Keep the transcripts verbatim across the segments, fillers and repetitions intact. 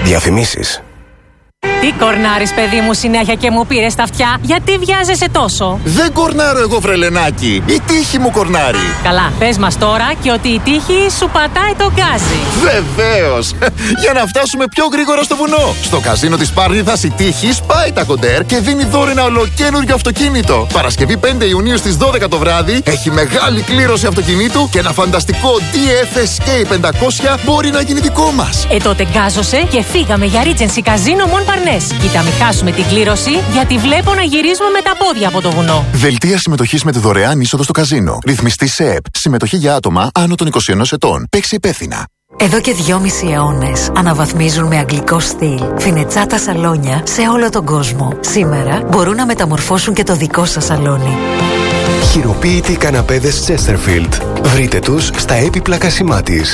Διαφημίσεις. Τι κορνάρεις, παιδί μου, συνέχεια και μου πήρες τα αυτιά? Γιατί βιάζεσαι τόσο? Δεν κορνάρω εγώ, βρελενάκι. Η τύχη μου κορνάρει. Καλά, πες μας τώρα και ότι η τύχη σου πατάει το γκάζι. Βεβαίως. Για να φτάσουμε πιο γρήγορα στο βουνό. Στο καζίνο της Πάρνηθας η τύχη σπάει τα κοντέρ και δίνει δώρο ένα ολοκαίνουργιο αυτοκίνητο. Παρασκευή πέντε Ιουνίου στις δώδεκα το βράδυ έχει μεγάλη κλήρωση αυτοκινήτου και ένα φανταστικό ντι εφ ες κέι πεντακόσια μπορεί να γίνει δικό μας. Ε, τότε γκάζωσε και φύγαμε για Regency Casino Mon Parnes. Κοίτα, μην χάσουμε την κλήρωση, γιατί βλέπω να γυρίζουμε με τα πόδια από το βουνό. Δελτία συμμετοχής με τη δωρεάν είσοδο στο καζίνο. Ρυθμιστή ΣΕΕΠ. Συμμετοχή για άτομα άνω των είκοσι ενός ετών. Παίξει υπεύθυνα. Εδώ και δυόμισι αιώνες αναβαθμίζουν με αγγλικό στυλ φινετσάτα σαλόνια σε όλο τον κόσμο. Σήμερα μπορούν να μεταμορφώσουν και το δικό σας σαλόνι. Χειροποίητοι καναπέδες Chesterfield. Βρείτε τους στα έπιπλα κασιμάτης.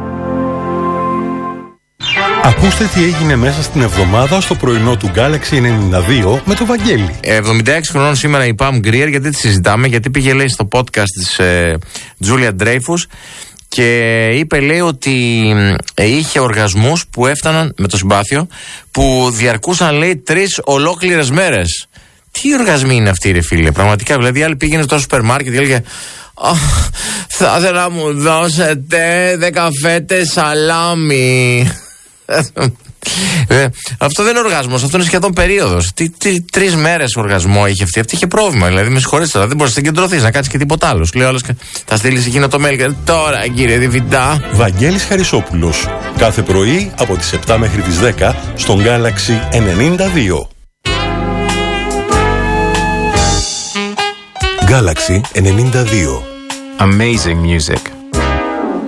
Ακούστε τι έγινε μέσα στην εβδομάδα στο πρωινό του Galaxy ενενήντα δύο με το Βαγγέλη. εβδομήντα έξι χρονών σήμερα η Pam Grier, γιατί τη συζητάμε, γιατί πήγε λέει στο podcast της ε, Julia Dreyfus και είπε λέει ότι ε, είχε οργασμούς που έφταναν με το συμπάθειο που διαρκούσαν λέει τρεις ολόκληρες μέρες. Τι οργασμοί είναι αυτοί ρε φίλε, πραγματικά? Δηλαδή άλλη πήγαινε στο σούπερ μάρκετ και έλεγε oh, θα ήθελα να μου δώσετε δέκα φέτες σαλάμι. Ε, αυτό δεν είναι οργασμός, αυτό είναι σχεδόν περίοδος. Τι, τι, τρεις μέρες οργασμό είχε αυτή. Αυτή είχε πρόβλημα. Δηλαδή, με συγχωρείτε, δεν μπορείς να συγκεντρωθείς να κάνεις και τίποτα άλλο. Σου λέει όλες, θα στείλεις εκείνο το mail. Τώρα, κύριε Διευθυντά. Βαγγέλης Χαρισόπουλος. Κάθε πρωί από τις επτά μέχρι τις δέκα στον Galaxy ενενήντα δύο. Galaxy ενενήντα δύο. Amazing music.